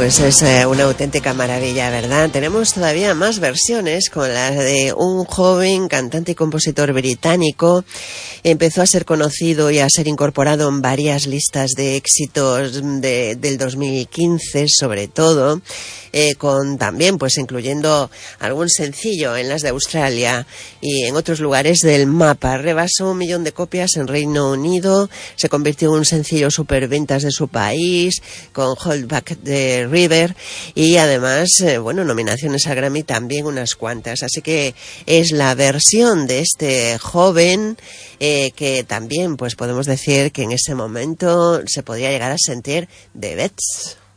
Pues es una auténtica maravilla, ¿verdad? Tenemos todavía más versiones, con la de un joven cantante y compositor británico. Empezó a ser conocido y a ser incorporado en varias listas de éxitos del 2015, sobre todo, con también, pues incluyendo algún sencillo en las de Australia y en otros lugares del mapa. Rebasó 1 millón de copias en Reino Unido, se convirtió en un sencillo superventas de su país, con Hold Back the River, y además, nominaciones a Grammy también unas cuantas. Así que es la versión de este joven que también, pues podemos decir que en ese momento se podría llegar a sentir de Betts.